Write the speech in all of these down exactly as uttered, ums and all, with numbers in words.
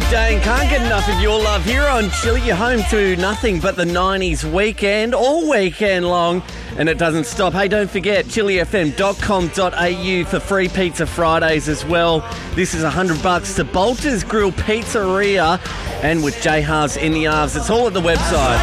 Dane, can't get enough of your love here on Chili. You're home to nothing but the nineties weekend, all weekend long, and it doesn't stop. Hey, don't forget, chili f m dot com dot a u for free Pizza Fridays as well. This is one hundred bucks to Bolter's Grill Pizzeria, and with J Haas in the Arves. It's all at the website.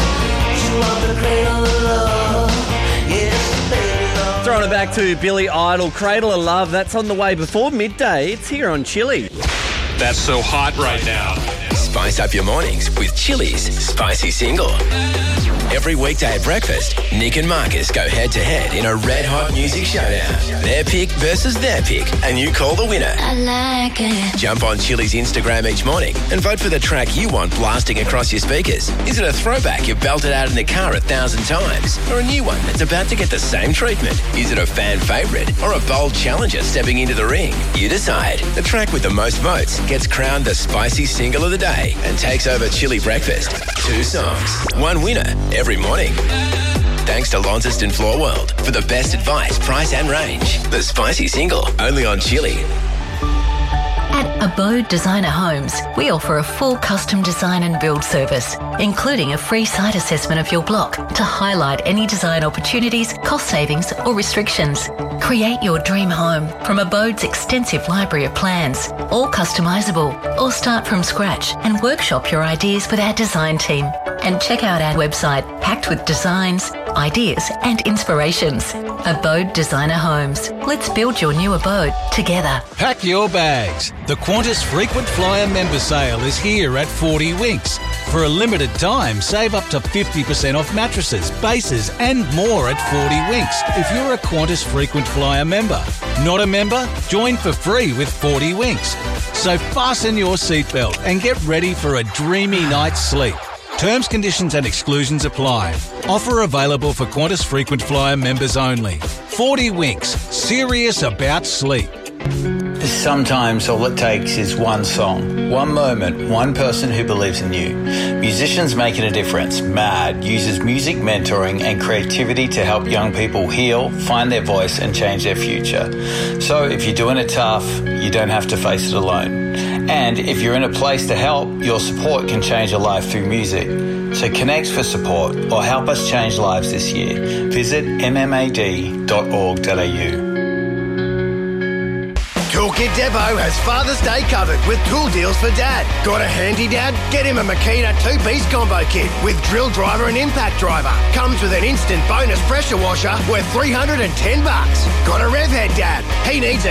Throwing it back to Billy Idol, Cradle of Love. That's on the way before midday. It's here on Chili. That's so hot right now. Spice up your mornings with Chili's Spicy Single. Every weekday at breakfast, Nick and Marcus go head-to-head in a red-hot music showdown. Their pick versus their pick, and you call the winner. I like it. Jump on Chili's Instagram each morning and vote for the track you want blasting across your speakers. Is it a throwback you've belted out in the car a thousand times? Or a new one that's about to get the same treatment? Is it a fan favourite or a bold challenger stepping into the ring? You decide. The track with the most votes gets crowned the Spicy Single of the Day and takes over Chili Breakfast. Two songs, one winner every morning. Thanks to Launceston Floor World for the best advice, price and range. The Spicy Single, only on Chili. At Abode Designer Homes, we offer a full custom design and build service, including a free site assessment of your block to highlight any design opportunities, cost savings or restrictions. Create your dream home from Abode's extensive library of plans, all customisable, or start from scratch and workshop your ideas with our design team. And check out our website packed with designs, ideas and inspirations. Abode Designer Homes. Let's build your new abode together. Pack your bags. The Qantas Frequent Flyer member sale is here at forty Winks. For a limited time, save up to fifty percent off mattresses, bases and more at forty Winks if you're a Qantas Frequent Flyer member. Not a member? Join for free with forty Winks. So fasten your seatbelt and get ready for a dreamy night's sleep. Terms, conditions and exclusions apply. Offer available for Qantas Frequent Flyer members only. forty Winks. Serious about sleep. Sometimes all it takes is one song, one moment, one person who believes in you. Musicians Making a Difference, MAD, uses music mentoring and creativity to help young people heal, find their voice and change their future. So if you're doing it tough, you don't have to face it alone. And if you're in a place to help, your support can change a life through music. So connect for support or help us change lives this year. Visit m m a d dot org dot a u. Toolkit Depot has Father's Day covered with tool deals for Dad. Got a handy dad? Get him a Makita two-piece combo kit with drill driver and impact driver. Comes with an instant bonus pressure washer worth three hundred ten bucks. Got a rev head dad? He needs a